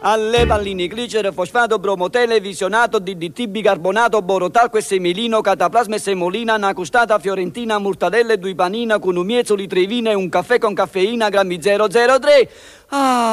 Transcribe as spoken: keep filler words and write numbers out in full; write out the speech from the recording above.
alle palline, glicere, fosfato, bromo, televisionato, D D T, bicarbonato, borotalco e semelino, cataplasma e semolina, una custata fiorentina, mortadelle, due panina, con un miezzo litrevina e un caffè con caffeina, grammi zero zero tre. Ah!